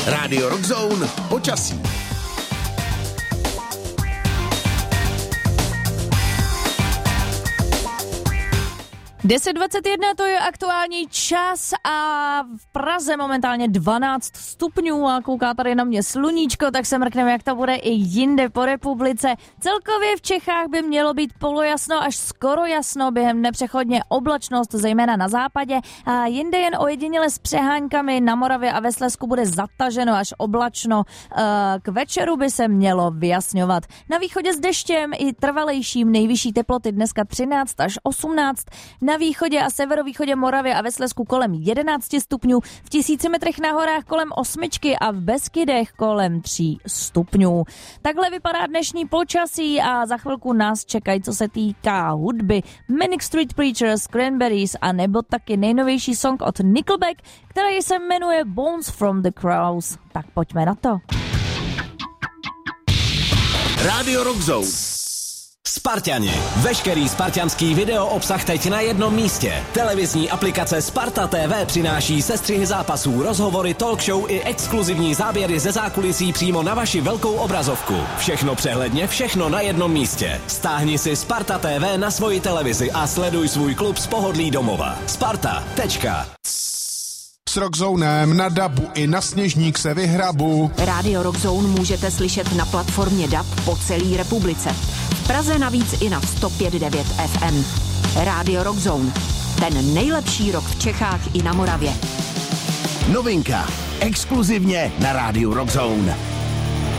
Rádio Rockzone počasí. 10:21 to je aktuální čas a v Praze momentálně 12 stupňů a kouká tady na mě sluníčko, tak se mrkneme, jak to bude i jinde po republice. Celkově v Čechách by mělo být polojasno až skoro jasno, během nepřechodně oblačnost, zejména na západě, a jinde jen ojediněle s přeháňkami. Na Moravě a ve Slezsku bude zataženo až oblačno. K večeru by se mělo vyjasňovat. Na východě s deštěm i trvalejším, nejvyšší teploty dneska 13 až 18. Na východě a severovýchodě Moravy a ve Slezsku kolem 11 stupňů, v 1000 metrech na horách kolem 8 a v Beskydech kolem 3 stupňů. Takhle vypadá dnešní počasí a za chvilku nás čekají, co se týká hudby, Manic Street Preachers, Cranberries a nebo taky nejnovější song od Nickelback, který se jmenuje Bones from the Crows. Tak pojďme na to. Rádio Rockzone. Sparťani. Veškerý spartianský video obsah teď na jednom místě. Televizní aplikace Sparta TV přináší sestřihy zápasů, rozhovory, talk show i exkluzivní záběry ze zákulisí přímo na vaši velkou obrazovku. Všechno přehledně, všechno na jednom místě. Stáhni si Sparta TV na svoji televizi a sleduj svůj klub z pohodlí domova. Sparta. S Rockzonem na dabu i na Sněžník se vyhrabu. Rádio Rockzone můžete slyšet na platformě DAB po celé republice. V Praze navíc i na 105.9 FM. Rádio Rockzone. Ten nejlepší rock v Čechách i na Moravě. Novinka. Exkluzivně na Rádiu Rockzone.